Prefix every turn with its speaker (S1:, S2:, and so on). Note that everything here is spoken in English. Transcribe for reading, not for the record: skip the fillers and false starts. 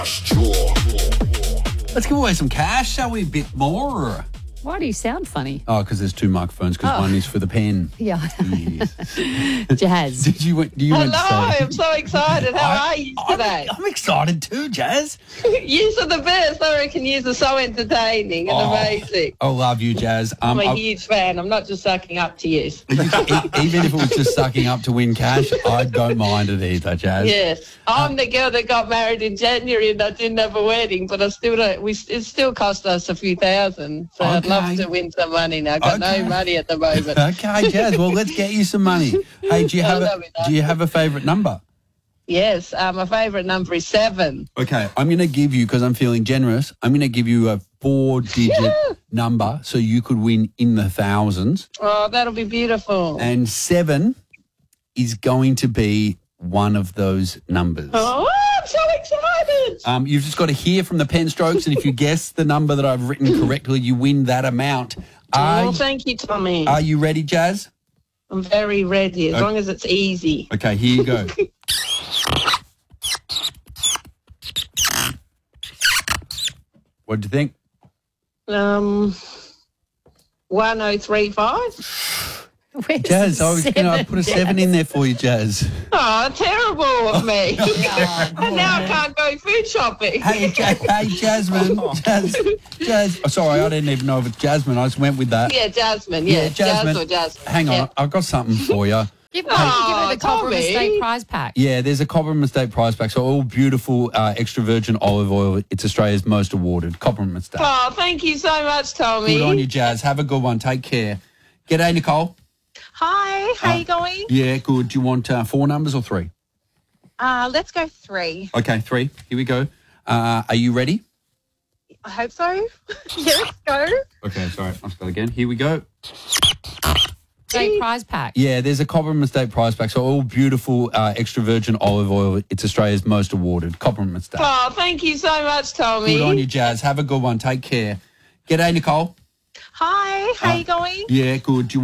S1: Let's give away some cash, shall we? A bit more.
S2: Why do you sound funny?
S1: Oh, because there's two microphones, because one is for the pen.
S2: Yeah.
S1: Yes.
S2: Jazz.
S1: Do you want to say?
S3: I'm so excited. How are you today?
S1: I'm excited too, Jazz.
S3: Yous are the best. I reckon yous are so entertaining and amazing.
S1: I love you, Jazz.
S3: I'm a huge fan. I'm not just sucking up to yous.
S1: Even if it was just sucking up to win cash, I don't mind it either, Jazz.
S3: Yes. I'm the girl that got married in January and I didn't have a wedding, but I still don't. It still cost us a few thousand. So I'd love to win some money now. Got no money at the moment.
S1: Okay, Jazz. Well, let's get you some money. Hey, do you have a favourite number?
S3: Yes, my favourite number is 7.
S1: Okay, I'm going to give you, because I'm feeling generous, I'm going to give you a 4-digit number so you could win in the thousands.
S3: Oh, that'll be beautiful.
S1: And 7 is going to be one of those numbers.
S3: Oh, I'm so excited.
S1: You've just got to hear from the pen strokes, and if you guess the number that I've written correctly, you win that amount.
S3: Thank you, Tommy.
S1: Are you ready, Jazz?
S3: I'm very ready, as long as it's easy.
S1: Okay, here you go. What do you think?
S3: 1035.
S1: Jazz, I put a 7 in there for you, Jazz.
S3: Oh, terrible of me. And now I can't go food shopping.
S1: Hey, Jasmine. Jazz. Oh, sorry, I didn't even know if it's Jasmine. I just went with that.
S3: Yeah, Jasmine. Yeah,
S1: Jasmine.
S3: Jazz or Jasmine.
S1: Hang on, I've got something for you.
S2: Give her the Cobram Estate prize pack.
S1: Yeah, there's a Cobram Estate prize pack. So all beautiful extra virgin olive oil. It's Australia's most awarded Cobram Estate.
S3: Oh, thank you so much, Tommy.
S1: Good on you, Jazz. Have a good one. Take care. G'day, Nicole.
S4: Hi, how you going?
S1: Yeah, good. Do you want 4 numbers or 3?
S4: Let's go 3.
S1: Okay, 3. Here we go. Are you ready?
S4: I hope so. Yeah, let's go.
S1: Okay, sorry. I'll start again. Here we go.
S2: Estate prize pack.
S1: Yeah, there's a Cobram Estate prize pack. So all beautiful extra virgin olive oil. It's Australia's most awarded Cobram Estate.
S3: Oh, thank you so much, Tommy.
S1: Good on you, Jazz. Have a good one. Take care. G'day, Nicole.
S4: Hi, how you going?
S1: Yeah, good. Do you